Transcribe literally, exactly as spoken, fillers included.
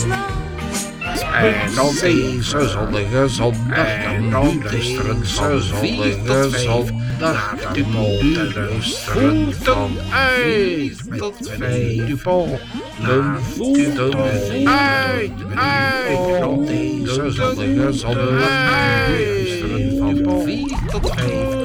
En dan deze zonnige zondag, en dan deze zonnige zondag, de motor luisteren van uit tot vijf. Dan voelt uit, uit, dan deze zonnige zondag, luisteren van vier tot vijf.